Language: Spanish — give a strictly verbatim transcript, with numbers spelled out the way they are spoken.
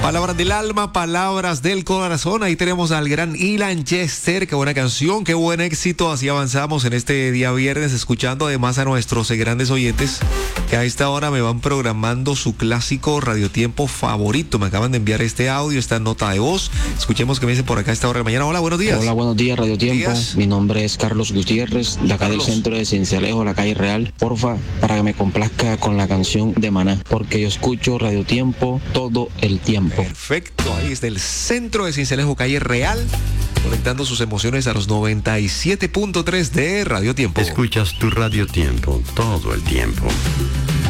Palabras del alma, palabras del corazón. Ahí tenemos al gran Ilan Chester. Qué buena canción, qué buen éxito. Así avanzamos en este día viernes, escuchando además a nuestros grandes oyentes que a esta hora me van programando su clásico radiotiempo favorito. Me acaban de enviar este audio, esta nota de voz. Escuchemos qué me dicen por acá a esta hora de la mañana. Hola, buenos días. Hola, buenos días, Radiotiempo. Días. Mi nombre es Carlos Gutiérrez, de acá Carlos. del centro de Cincelejo, la calle Real. Porfa, para que me complazca con la canción de Maná, porque yo escucho Radiotiempo todo el tiempo. Perfecto, ahí está el centro de Cincelejo, calle Real, conectando sus emociones a los noventa y siete punto tres de Radio Tiempo. Escuchas tu Radio Tiempo todo el tiempo.